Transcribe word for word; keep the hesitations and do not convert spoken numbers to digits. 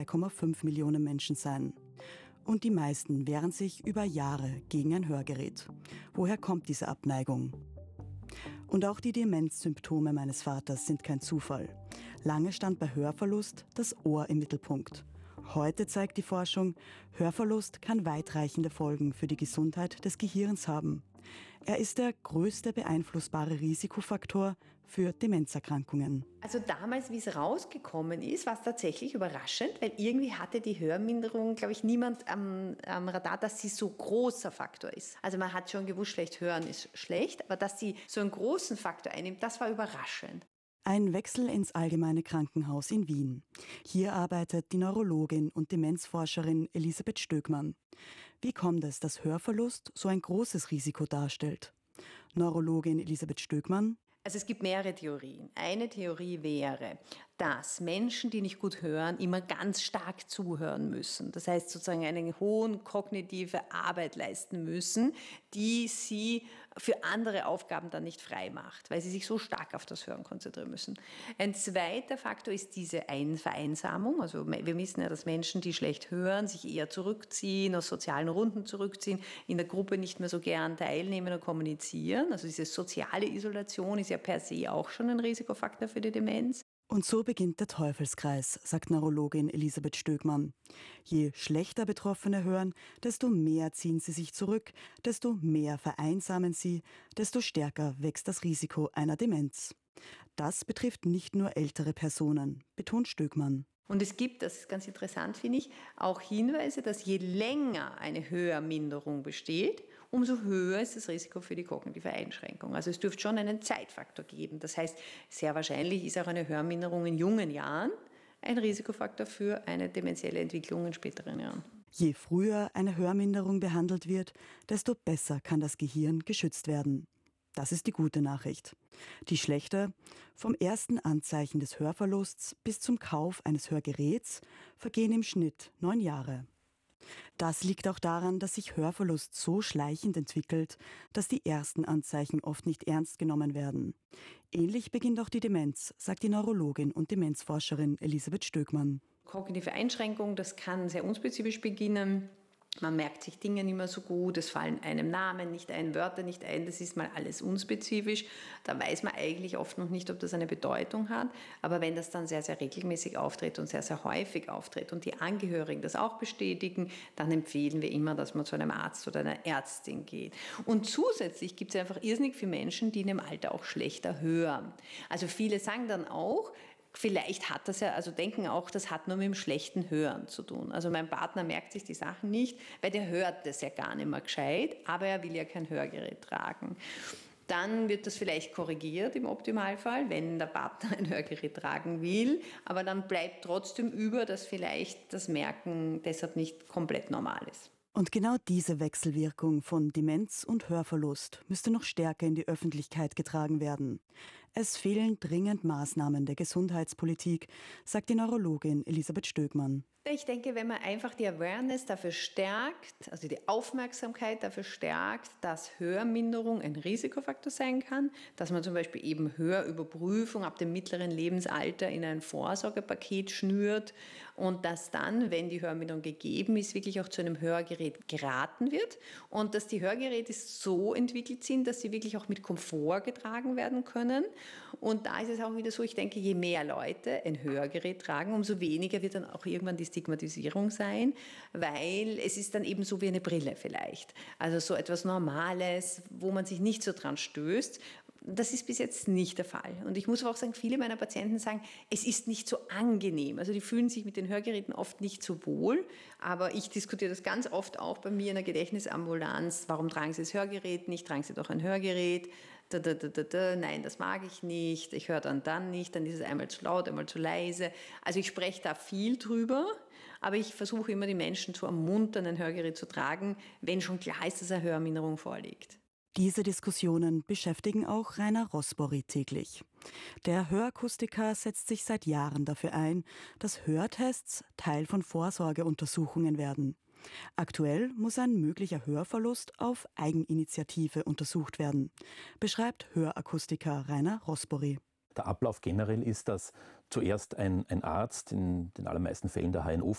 zwei Komma fünf Millionen Menschen sein. Und die meisten wehren sich über Jahre gegen ein Hörgerät. Woher kommt diese Abneigung? Und auch die Demenzsymptome meines Vaters sind kein Zufall. Lange stand bei Hörverlust das Ohr im Mittelpunkt. Heute zeigt die Forschung, Hörverlust kann weitreichende Folgen für die Gesundheit des Gehirns haben. Er ist der größte beeinflussbare Risikofaktor für Demenzerkrankungen. Also damals, wie es rausgekommen ist, war es tatsächlich überraschend, weil irgendwie hatte die Hörminderung, glaube ich, niemand am, am Radar, dass sie so großer Faktor ist. Also man hat schon gewusst, schlecht hören ist schlecht, aber dass sie so einen großen Faktor einnimmt, das war überraschend. Ein Wechsel ins Allgemeine Krankenhaus in Wien. Hier arbeitet die Neurologin und Demenzforscherin Elisabeth Stöckmann. Wie kommt es, dass Hörverlust so ein großes Risiko darstellt? Neurologin Elisabeth Stöckmann. Also es gibt mehrere Theorien. Eine Theorie wäre, dass Menschen, die nicht gut hören, immer ganz stark zuhören müssen. Das heißt sozusagen eine hohe kognitive Arbeit leisten müssen, die sie für andere Aufgaben dann nicht frei macht, weil sie sich so stark auf das Hören konzentrieren müssen. Ein zweiter Faktor ist diese Vereinsamung. Also wir wissen ja, dass Menschen, die schlecht hören, sich eher zurückziehen, aus sozialen Runden zurückziehen, in der Gruppe nicht mehr so gern teilnehmen und kommunizieren. Also diese soziale Isolation ist ja per se auch schon ein Risikofaktor für die Demenz. Und so beginnt der Teufelskreis, sagt Neurologin Elisabeth Stöckmann. Je schlechter Betroffene hören, desto mehr ziehen sie sich zurück, desto mehr vereinsamen sie, desto stärker wächst das Risiko einer Demenz. Das betrifft nicht nur ältere Personen, betont Stöckmann. Und es gibt, das ist ganz interessant, finde ich, auch Hinweise, dass je länger eine Hörminderung besteht, umso höher ist das Risiko für die kognitive Einschränkung. Also es dürfte schon einen Zeitfaktor geben. Das heißt, sehr wahrscheinlich ist auch eine Hörminderung in jungen Jahren ein Risikofaktor für eine dementielle Entwicklung in späteren Jahren. Je früher eine Hörminderung behandelt wird, desto besser kann das Gehirn geschützt werden. Das ist die gute Nachricht. Die schlechte: vom ersten Anzeichen des Hörverlusts bis zum Kauf eines Hörgeräts vergehen im Schnitt neun Jahre. Das liegt auch daran, dass sich Hörverlust so schleichend entwickelt, dass die ersten Anzeichen oft nicht ernst genommen werden. Ähnlich beginnt auch die Demenz, sagt die Neurologin und Demenzforscherin Elisabeth Stöckmann. Kognitive Einschränkung, das kann sehr unspezifisch beginnen. Man merkt sich Dinge nicht mehr so gut, es fallen einem Namen nicht ein, Wörter nicht ein, das ist mal alles unspezifisch. Da weiß man eigentlich oft noch nicht, ob das eine Bedeutung hat. Aber wenn das dann sehr, sehr regelmäßig auftritt und sehr, sehr häufig auftritt und die Angehörigen das auch bestätigen, dann empfehlen wir immer, dass man zu einem Arzt oder einer Ärztin geht. Und zusätzlich gibt es einfach irrsinnig viele Menschen, die in dem Alter auch schlechter hören. Also viele sagen dann auch, vielleicht hat das ja, also denken auch, das hat nur mit dem schlechten Hören zu tun. Also mein Partner merkt sich die Sachen nicht, weil der hört das ja gar nicht mehr gescheit, aber er will ja kein Hörgerät tragen. Dann wird das vielleicht korrigiert im Optimalfall, wenn der Partner ein Hörgerät tragen will, aber dann bleibt trotzdem über, dass vielleicht das Merken deshalb nicht komplett normal ist. Und genau diese Wechselwirkung von Demenz und Hörverlust müsste noch stärker in die Öffentlichkeit getragen werden. Es fehlen dringend Maßnahmen der Gesundheitspolitik, sagt die Neurologin Elisabeth Stöckmann. Ich denke, wenn man einfach die Awareness dafür stärkt, also die Aufmerksamkeit dafür stärkt, dass Hörminderung ein Risikofaktor sein kann, dass man zum Beispiel eben Hörüberprüfung ab dem mittleren Lebensalter in ein Vorsorgepaket schnürt und dass dann, wenn die Hörminderung gegeben ist, wirklich auch zu einem Hörgerät geraten wird und dass die Hörgeräte so entwickelt sind, dass sie wirklich auch mit Komfort getragen werden können. Und da ist es auch wieder so, ich denke, je mehr Leute ein Hörgerät tragen, umso weniger wird dann auch irgendwann die Stigmatisierung sein, weil es ist dann eben so wie eine Brille vielleicht. Also so etwas Normales, wo man sich nicht so dran stößt. Das ist bis jetzt nicht der Fall. Und ich muss aber auch sagen, viele meiner Patienten sagen, es ist nicht so angenehm. Also die fühlen sich mit den Hörgeräten oft nicht so wohl. Aber ich diskutiere das ganz oft auch bei mir in der Gedächtnisambulanz. Warum tragen Sie das Hörgerät nicht? Tragen Sie doch ein Hörgerät. Da, da, da, da, da. Nein, das mag ich nicht. Ich höre dann dann nicht. Dann ist es einmal zu laut, einmal zu leise. Also ich spreche da viel drüber. Aber ich versuche immer, die Menschen zu ermuntern, ein Hörgerät zu tragen, wenn schon klar ist, dass eine Hörminderung vorliegt. Diese Diskussionen beschäftigen auch Rainer Rosbory täglich. Der Hörakustiker setzt sich seit Jahren dafür ein, dass Hörtests Teil von Vorsorgeuntersuchungen werden. Aktuell muss ein möglicher Hörverlust auf Eigeninitiative untersucht werden, beschreibt Hörakustiker Rainer Rosbory. Der Ablauf generell ist, dass zuerst ein, ein Arzt, in den allermeisten Fällen der H N O